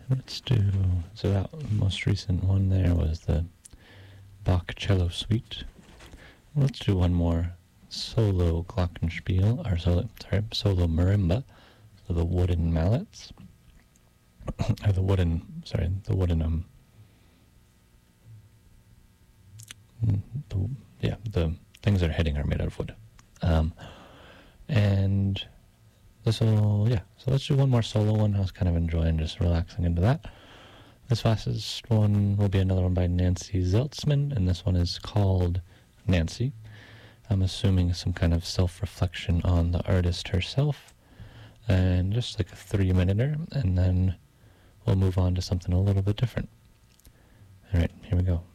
Let's do, so that most recent one there was the Bach Cello Suite. Let's do one more solo glockenspiel, or solo marimba, so the wooden mallets, or the wooden the things that are hitting are made out of wood. And this will, so let's do one more solo one. I was kind of enjoying just relaxing into that. This last one will be another one by Nancy Zeltzman, and this one is called Nancy. I'm assuming some kind of self-reflection on the artist herself, and just like a 3-minuter, and then we'll move on to something a little bit different. All right, here we go.